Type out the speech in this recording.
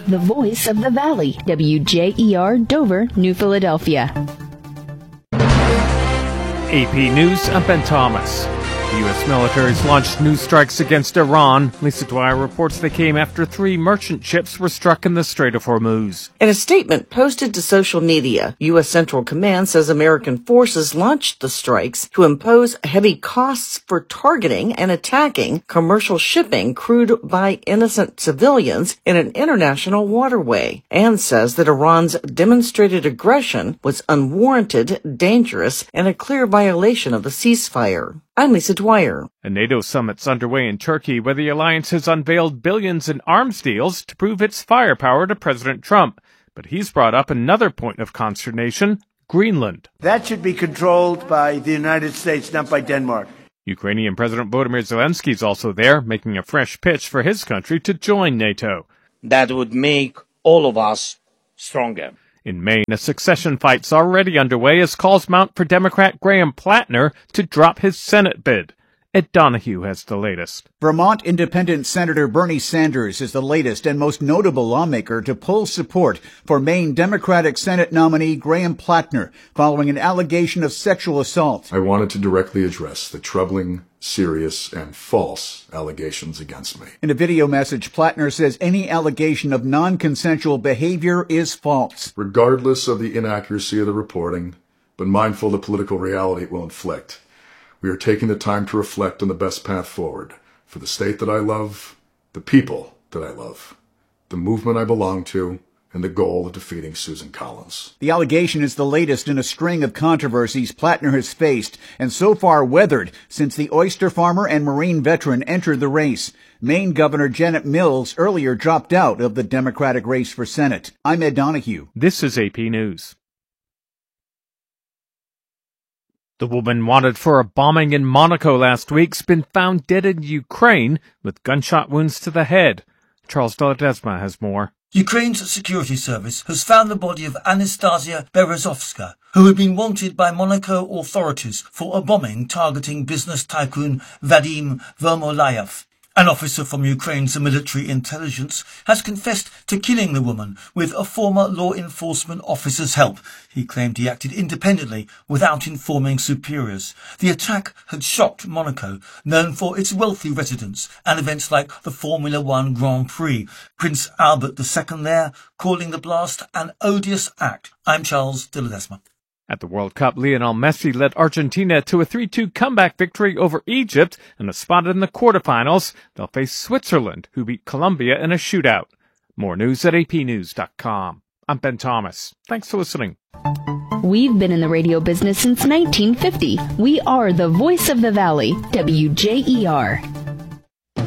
the voice of the Valley, WJER Dover, New Philadelphia. AP News, I'm Ben Thomas. The U.S. military has launched new strikes against Iran. Lisa Dwyer reports they came after 3 merchant ships were struck in the Strait of Hormuz. In a statement posted to social media, U.S. Central Command says American forces launched the strikes to impose heavy costs for targeting and attacking commercial shipping crewed by innocent civilians in an international waterway, and says that Iran's demonstrated aggression was unwarranted, dangerous, and a clear violation of the ceasefire. I'm Lisa Dwyer. A NATO summit's underway in Turkey where the alliance has unveiled billions in arms deals to prove its firepower to President Trump. But he's brought up another point of consternation, Greenland. That should be controlled by the United States, not by Denmark. Ukrainian President Volodymyr Zelensky is also there, making a fresh pitch for his country to join NATO. That would make all of us stronger. In Maine, a succession fight's already underway as calls mount for Democrat Graham Plattner to drop his Senate bid. Ed Donahue has the latest. Vermont Independent Senator Bernie Sanders is the latest and most notable lawmaker to pull support for Maine Democratic Senate nominee Graham Plattner following an allegation of sexual assault. I wanted to directly address the troubling, serious, and false allegations against me. In a video message, Plattner says any allegation of non-consensual behavior is false. Regardless of the inaccuracy of the reporting, but mindful of the political reality it will inflict, we are taking the time to reflect on the best path forward for the state that I love, the people that I love, the movement I belong to, and the goal of defeating Susan Collins. The allegation is the latest in a string of controversies Plattner has faced and so far weathered since the oyster farmer and Marine veteran entered the race. Maine Governor Janet Mills earlier dropped out of the Democratic race for Senate. I'm Ed Donahue. This is AP News. The woman wanted for a bombing in Monaco last week's been found dead in Ukraine with gunshot wounds to the head. Charles de Ledesma has more. Ukraine's security service has found the body of Anastasia Berezovska, who had been wanted by Monaco authorities for a bombing targeting business tycoon Vadim Vermolayev. An officer from Ukraine's military intelligence has confessed to killing the woman with a former law enforcement officer's help. He claimed he acted independently without informing superiors. The attack had shocked Monaco, known for its wealthy residents and events like the Formula One Grand Prix. Prince Albert II there, calling the blast an odious act. I'm Charles de Ledesma. At the World Cup, Lionel Messi led Argentina to a 3-2 comeback victory over Egypt and a spot in the quarterfinals. They'll face Switzerland, who beat Colombia in a shootout. More news at apnews.com. I'm Ben Thomas. Thanks for listening. We've been in the radio business since 1950. We are the voice of the Valley, WJER.